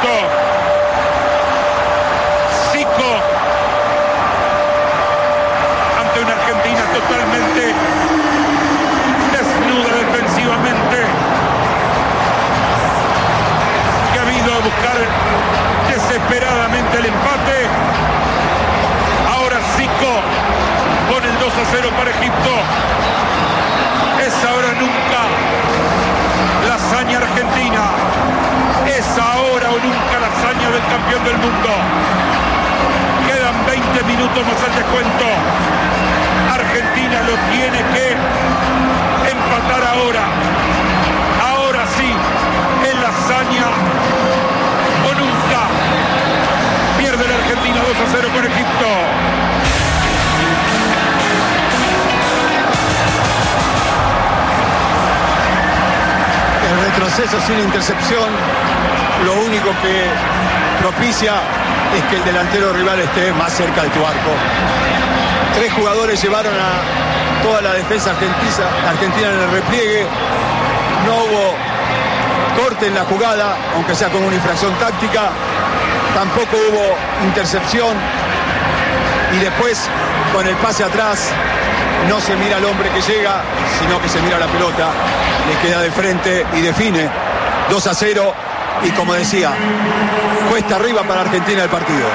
Egipto. Zico ante una Argentina totalmente desnuda defensivamente, que ha ido a buscar desesperadamente el empate. Ahora Zico pone el 2-0 para Egipto. Es ahora o nunca la hazaña argentina. Es ahora o nunca la hazaña del campeón del mundo. Quedan 20 minutos más al descuento. Argentina lo tiene que empatar ahora. Ahora sí, es la hazaña o nunca. Pierde la Argentina 2-0 con Egipto. El retroceso sin intercepción, lo único que propicia es que el delantero rival esté más cerca de tu arco. 3 jugadores llevaron a toda la defensa argentina en el repliegue. No hubo corte en la jugada, aunque sea con una infracción táctica. Tampoco hubo intercepción. Y después, con el pase atrás, no se mira al hombre que llega, sino que se mira la pelota. Le queda de frente y define 2-0. Y como decía, cuesta arriba para Argentina el partido.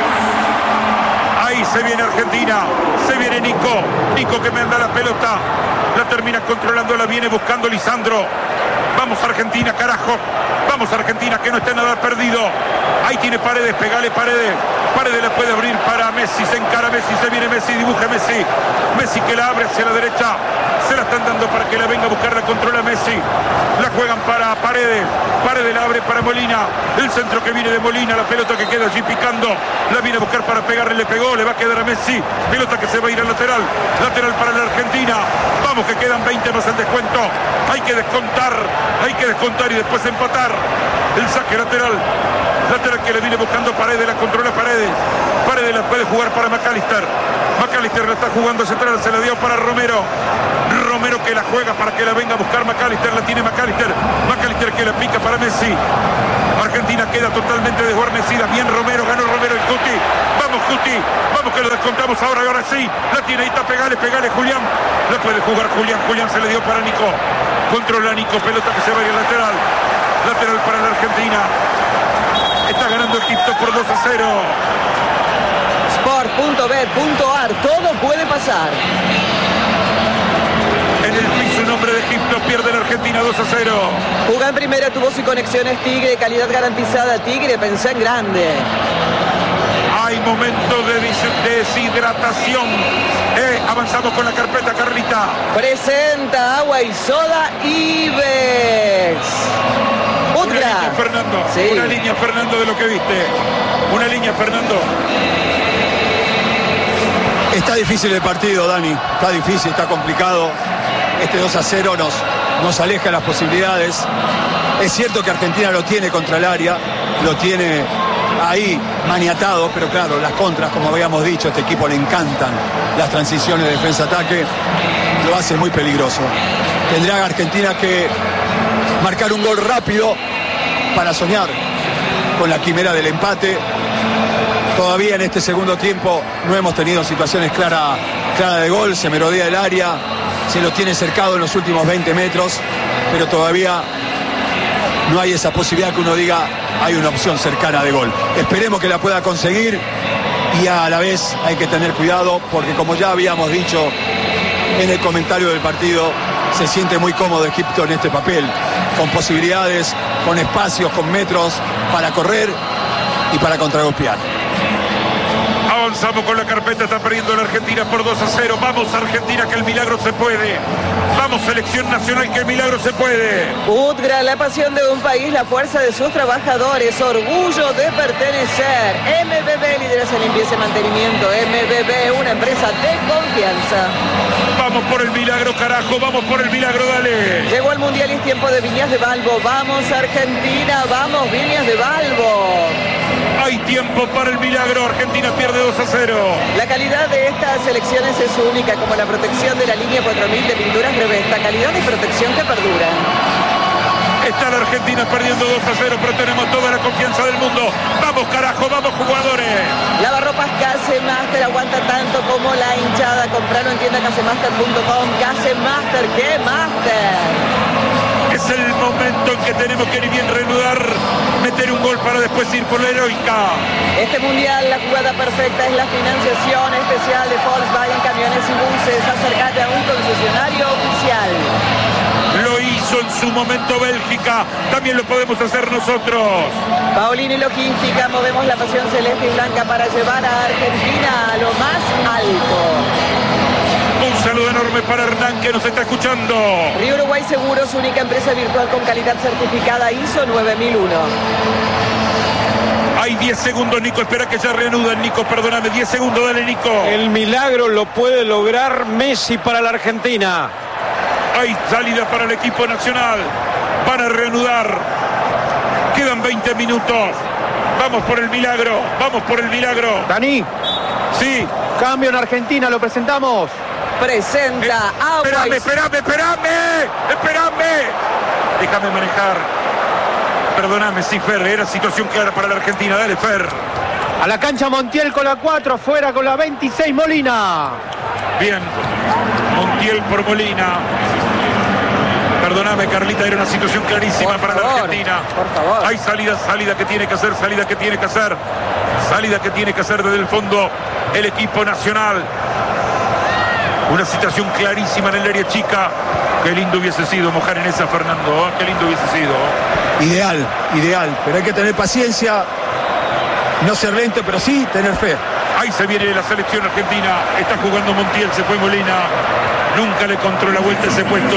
Ahí se viene Argentina, se viene Nico. Nico que manda la pelota, la termina controlando, la viene buscando Lisandro. Vamos Argentina, carajo. Vamos Argentina, que no está nada perdido. Ahí tiene Paredes, pegale Paredes. Paredes la puede abrir para Messi, se encara Messi, se viene Messi, dibuja Messi. Messi que la abre hacia la derecha. Se la están dando para que la venga a buscar, la controla Messi. La juegan para Paredes. Paredes la abre para Molina. El centro que viene de Molina, la pelota que queda allí picando. La viene a buscar para pegarle, le pegó, le va a quedar a Messi. Pelota que se va a ir al lateral. Lateral para la Argentina. Vamos que quedan 20 más el descuento. Hay que descontar y después empatar. El saque lateral. Lateral que le viene buscando Paredes, la controla Paredes. Paredes la puede jugar para McAllister. McAllister la está jugando central, se la dio para Romero. Romero que la juega para que la venga a buscar McAllister, la tiene McAllister. McAllister que la pica para Messi. Argentina queda totalmente desguarnecida. Bien Romero, ganó Romero el Cuti. Vamos Cuti, vamos que lo descontamos ahora y ahora sí. La tiene ahí, está, pegale Julián. La puede jugar Julián se le dio para Nico. Controla Nico, pelota que se va a ir al lateral. Lateral para la Argentina. Está ganando Egipto por 2-0. Sport.bet.ar, todo puede pasar. En el piso un hombre de Egipto, pierde la Argentina 2-0. Juga en primera, tuvo y conexiones Tigre, calidad garantizada Tigre, pensé en grande. Hay momentos de deshidratación. Avanzamos con la carpeta, Carlita. Presenta agua y soda Ibex. Una línea, Fernando. Sí. Una línea, Fernando, de lo que viste. Una línea, Fernando. Está difícil el partido, Dani. Está difícil, está complicado. Este 2-0 nos aleja de las posibilidades. Es cierto que Argentina lo tiene contra el área, lo tiene ahí maniatado, pero claro, las contras, como habíamos dicho, a este equipo le encantan las transiciones de defensa-ataque, lo hace muy peligroso. Tendrá Argentina que marcar un gol rápido para soñar con la quimera del empate. Todavía en este segundo tiempo no hemos tenido situaciones claras de gol, se merodea el área, se lo tiene cercado en los últimos 20 metros, pero todavía no hay esa posibilidad que uno diga hay una opción cercana de gol. Esperemos que la pueda conseguir y a la vez hay que tener cuidado porque, como ya habíamos dicho en el comentario del partido, se siente muy cómodo Egipto en este papel, con posibilidades, con espacios, con metros para correr y para contragolpear. Avanzamos con la carpeta, está perdiendo la Argentina por 2-0. Vamos Argentina, que el milagro se puede. Vamos selección nacional, que el milagro se puede. Udgra, la pasión de un país, la fuerza de sus trabajadores, orgullo de pertenecer. MBB, liderazgo en limpieza y mantenimiento. MBB, una empresa de confianza. Vamos por el milagro, carajo, vamos por el milagro, dale. Llegó el Mundial y es tiempo de Viñas de Balbo. Vamos Argentina, vamos Viñas de Balbo. Hay tiempo para el milagro, Argentina pierde 2-0. La calidad de estas selecciones es única, como la protección de la línea 4000 de pinturas Revesta, calidad y protección que perdura. Está la Argentina perdiendo 2-0, pero tenemos toda la confianza del mundo. Vamos carajo, vamos jugadores. Lavarropas Casemaster aguanta tanto como la hinchada. Compraron en tienda casemaster.com. Casemaster, ¿qué master? Es el momento en que tenemos que bien reanudar, meter un gol para después ir por la heroica. Este mundial, la jugada perfecta es la financiación especial de Volkswagen Camiones y Buses. Acércate a un concesionario oficial. Lo hizo en su momento Bélgica, también lo podemos hacer nosotros. Paolini Logística, movemos la pasión celeste y blanca para llevar a Argentina a lo más alto. Un saludo enorme para Hernán que nos está escuchando. Río Uruguay Seguros, única empresa virtual con calidad certificada ISO 9001. Hay 10 segundos, Nico, espera que ya reanuden, Nico, perdóname, 10 segundos, dale, Nico. El milagro lo puede lograr Messi para la Argentina. Hay salida para el equipo nacional. Van a reanudar. Quedan 20 minutos. Vamos por el milagro. Vamos por el milagro. Dani. Sí. Cambio en Argentina, lo presentamos. Presenta agua. Espérame. Déjame manejar. Perdóname, sí, Fer. Era situación clara para la Argentina. Dale, Fer. A la cancha Montiel con la 4, afuera con la 26 Molina. Bien. Montiel por Molina. Perdóname, Carlita, era una situación clarísima para la Argentina. Por favor. Hay salida que tiene que hacer, salida que tiene que hacer desde el fondo el equipo nacional. Una situación clarísima en el área chica. Qué lindo hubiese sido mojar en esa, Fernando. Qué lindo hubiese sido. Ideal, pero hay que tener paciencia, no ser lento, pero sí tener fe. Ahí se viene la selección argentina. Está jugando Montiel, se fue Molina. Nunca le encontró la vuelta ese puesto.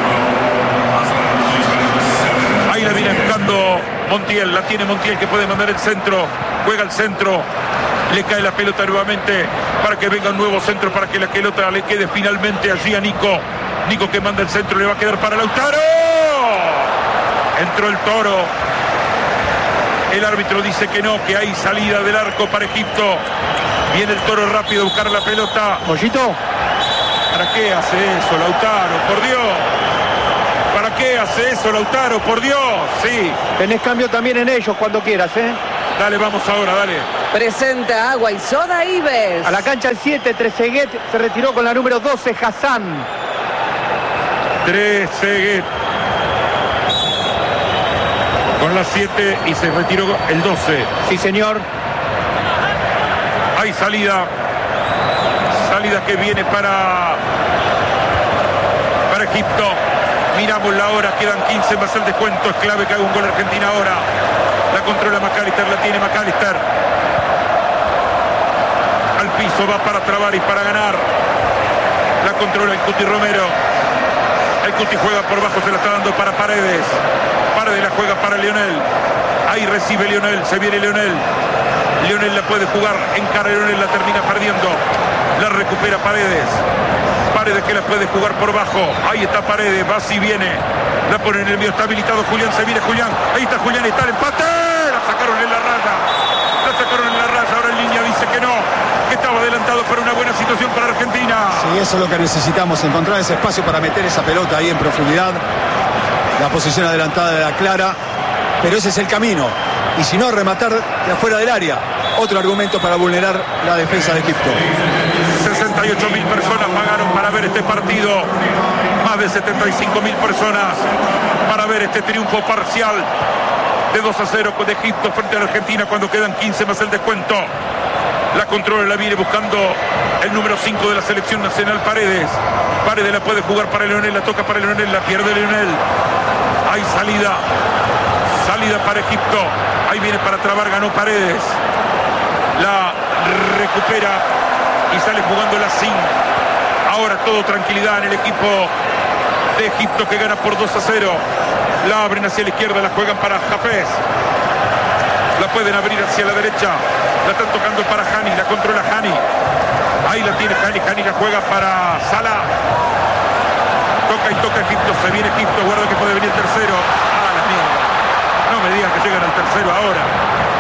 Ahí la viene buscando Montiel. La tiene Montiel que puede mandar el centro. Juega el centro. Le cae la pelota nuevamente para que venga un nuevo centro, para que la pelota le quede finalmente allí a Nico. Nico que manda el centro, le va a quedar para Lautaro. Entró el Toro. El árbitro dice que no, que hay salida del arco para Egipto. Viene el Toro rápido a buscar la pelota. Mollito. ¿Para qué hace eso, Lautaro? Por Dios. ¿Para qué hace eso, Lautaro? Por Dios. Sí. Tenés cambio también en ellos cuando quieras, ¿eh? Dale, vamos ahora, dale. Presenta agua y soda Ives. A la cancha el 7, Trezeguet se retiró con la número 12, Hassan. Trezeguet. Con la 7 y se retiró el 12. Sí, señor. Hay salida. Salida que viene para Egipto. Miramos la hora, quedan 15 más el descuento. Es clave que haga un gol Argentina ahora. La controla McAllister, la tiene McAllister. Al piso va para trabar y para ganar. La controla el Cuti Romero. El Cuti juega por bajo, se la está dando para Paredes. Paredes la juega para Lionel. Ahí recibe Lionel, se viene Lionel. Lionel la puede jugar, encara Lionel, la termina perdiendo. La recupera Paredes. Paredes que la puede jugar por bajo. Ahí está Paredes, va si viene. La pone en el medio, está habilitado Julián, se viene Julián. Ahí está Julián, está el empate. La sacaron en la raya. La sacaron en la raya, ahora en línea dice que no. Que estaba adelantado para una buena situación para Argentina. Sí, eso es lo que necesitamos, encontrar ese espacio para meter esa pelota ahí en profundidad. La posición adelantada de la Clara. Pero ese es el camino. Y si no, rematar de afuera del área. Otro argumento para vulnerar la defensa de Egipto. 68.000 personas pagaron para ver este partido. Más de 75.000 personas para ver este triunfo parcial de 2-0 de Egipto frente a la Argentina cuando quedan 15 más el descuento. La controla, la viene buscando el número 5 de la selección nacional, Paredes. Paredes la puede jugar para Lionel, la toca para Lionel, la pierde Lionel. Hay salida. Salida para Egipto. Ahí viene para trabar, ganó Paredes. La recupera y sale jugando la SIN. Ahora todo tranquilidad en el equipo de Egipto que gana por 2-0. La abren hacia la izquierda, la juegan para Hafez. La pueden abrir hacia la derecha. La están tocando para Hani, la controla Hani. Ahí la tiene Hani, Hani la juega para Salah. Toca y toca Egipto, se viene Egipto, guarda que puede venir el tercero. Ah, la mierda. No me digan que llegan al tercero ahora.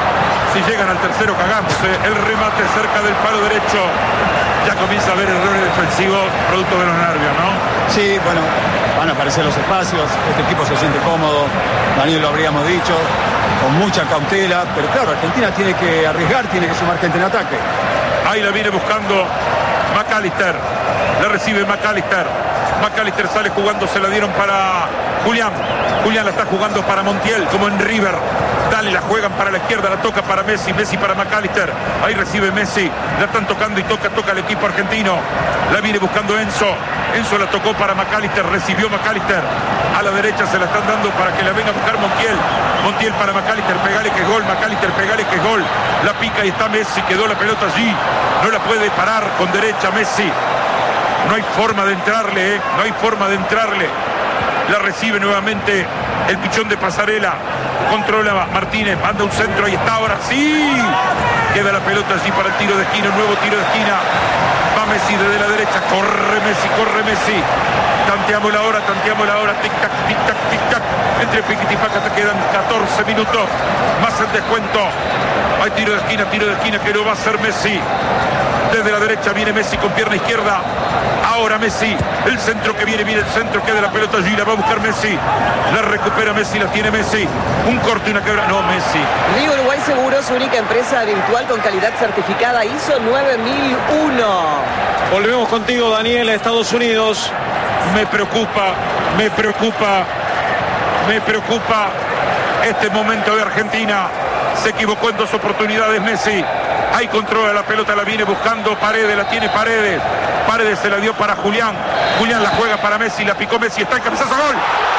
Si llegan al tercero, cagamos. El remate cerca del palo derecho. Ya comienza a haber errores defensivos producto de los nervios, ¿no? Sí, bueno, van a aparecer los espacios, este equipo se siente cómodo, Daniel lo habríamos dicho, con mucha cautela, pero claro, Argentina tiene que arriesgar, tiene que sumar gente en ataque. Ahí la viene buscando McAllister, la recibe McAllister. McAllister sale jugando, se la dieron para Julián. Julián la está jugando para Montiel, como en River. Dale, la juegan para la izquierda, la toca para Messi, Messi para McAllister. Ahí recibe Messi, la están tocando y toca el equipo argentino. La viene buscando Enzo. Enzo la tocó para McAllister, recibió McAllister. A la derecha se la están dando para que la venga a buscar Montiel. Montiel para McAllister, pegale que es gol. McAllister, pegale que es gol. La pica y está Messi, quedó la pelota allí. No la puede parar con derecha Messi. No hay forma de entrarle, no hay forma de entrarle. La recibe nuevamente el pichón de Pasarela. Controla Martínez, manda un centro, ahí está, ahora sí. Queda la pelota allí para el tiro de esquina, nuevo tiro de esquina. Va Messi desde la derecha, corre Messi. Tanteamos la hora, tic-tac, tic-tac, tic-tac. Entre piquitipaca te quedan 14 minutos, más el descuento. Hay tiro de esquina que lo va a hacer Messi. Desde la derecha viene Messi con pierna izquierda. Ahora Messi, el centro que viene el centro, queda la pelota allí, la va a buscar Messi. La recupera Messi, la tiene Messi. Un corte y una quebra, no, Messi. Río Uruguay Seguros, única empresa virtual con calidad certificada ISO 9001. Volvemos contigo, Daniel, a Estados Unidos. Me preocupa este momento de Argentina. Se equivocó en dos oportunidades Messi. Ahí controla la pelota, la viene buscando Paredes, la tiene Paredes. Paredes se la dio para Julián. Julián la juega para Messi, la picó Messi, está en cabezazo, gol.